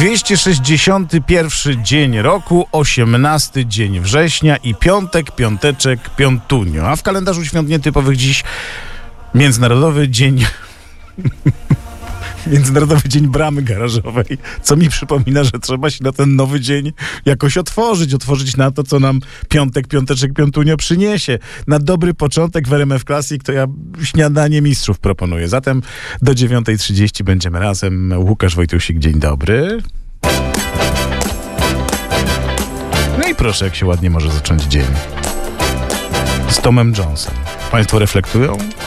261 dzień roku, 18 dzień września i piąteczek, piątunio. A w kalendarzu świąt nietypowych dziś Międzynarodowy Dzień Bramy Garażowej, co mi przypomina, że trzeba się na ten nowy dzień jakoś otworzyć na to, co nam piąteczek, piątunio przyniesie. Na dobry początek w RMF Classic to ja śniadanie mistrzów proponuję. Zatem do 9:30 będziemy razem. Łukasz Wojtusik, dzień dobry. No i proszę, jak się ładnie może zacząć dzień. Z Tomem Jonesem. Państwo reflektują?